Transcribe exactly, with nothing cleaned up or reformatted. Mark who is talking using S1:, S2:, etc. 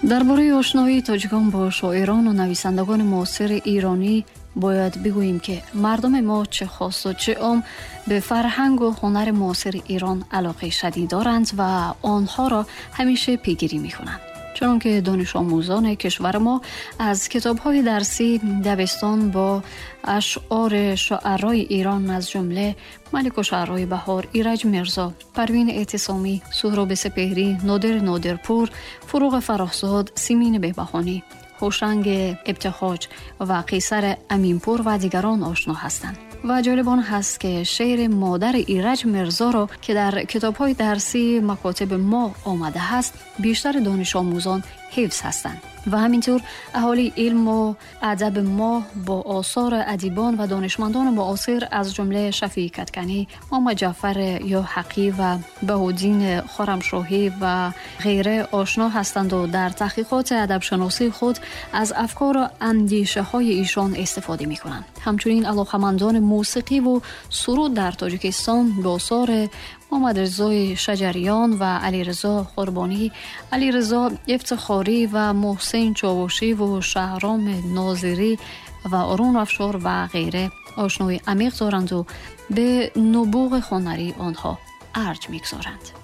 S1: درباره آشنایی تاجیکان با شاعران و نویسندگان معاصر ایرانی باید بگوییم که مردم ما چه خاص و چه عام به فرهنگ و هنر معاصر ایران علاقه شدید دارند و آنها را همیشه پیگیری می‌کنند. چون که دانش آموزان کشور ما از کتاب‌های درسی دبستان با اشعار شاعرای ایران از جمله ملک الشعرای بهار، ایرج میرزا، پروین اعتصامی، سهراب سپهری، نادر نادرپور، فروغ فرخزاد، سیمین بهبهانی، هوشنگ ابتهاج و قیصر امینپور و دیگران آشنا هستند. و جالب آن هست که شعر مادر ایرج میرزا را که در کتاب‌های درسی مکاتب ما آمده است بیشتر دانش آموزان حفظ هستند و همینطور اهالی علم و ادب ما با آثار ادیبان و دانشمندان معاصر از جمله شفیع کدکنی، محمد جعفر یا حقی و بهاءالدین خرمشاهی و غیره آشنا هستند و در تحقیقات ادب شناسی خود از افکار و اندیشه های ایشان استفاده می کنند. همچنین علاقمندان موسیقی و سرود در تاجیکستان به آثار محمد رضا شجریان و علی رضا قربانی، علی رضا افتخاری و محسن چاوشی و شهرام ناظری و آرون افشار و غیره آشنایی عمیق دارند و به نبوغ هنری آنها ارج می‌گذارند.